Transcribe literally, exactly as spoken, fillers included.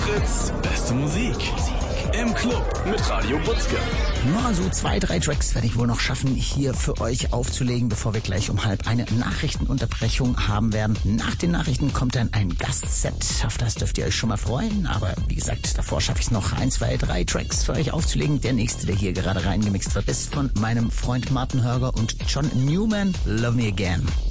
Fritz, beste Musik. Im Club mit Radio Butzke. Nur so zwei, drei Tracks werde ich wohl noch schaffen, hier für euch aufzulegen, bevor wir gleich um halb eine Nachrichtenunterbrechung haben werden. Nach den Nachrichten kommt dann ein Gastset. Auf das dürft ihr euch schon mal freuen. Aber wie gesagt, davor schaffe ich es noch, ein, zwei, drei Tracks für euch aufzulegen. Der nächste, der hier gerade reingemixt wird, ist von meinem Freund Martin Hörger und John Newman. Love Me Again.